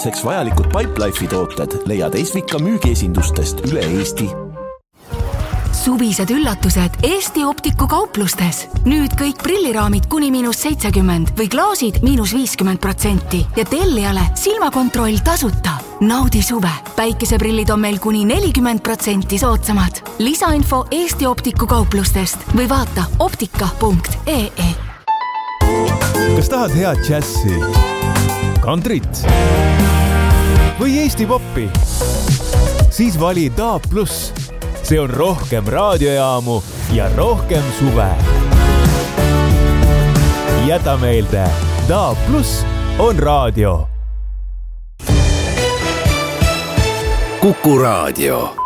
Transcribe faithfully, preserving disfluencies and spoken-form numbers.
seks vajalikud Pipelife'i tooted leiad Esvika müügiesindustest üle Eesti. Suvised üllatused Eesti Optiku kauplustes. Nüüd kõik prilliraamid kuni miinus seitsekümmend või klaasid miinus viiskümmend protsenti ja tellijale silmakontroll tasuta. Naudi suve. Päikeseprillid on meil kuni nelikümmend protsenti soodsamad. Lisainfo Eesti Optiku kauplustest või vaata optika punkt ee. Kas tahad head džässi, kantrit või Eesti poppi? Siis vali D A B plus. See on rohkem raadiojaamu ja rohkem suve. Jäta meelde, D A B plus on raadio. Kuku Raadio.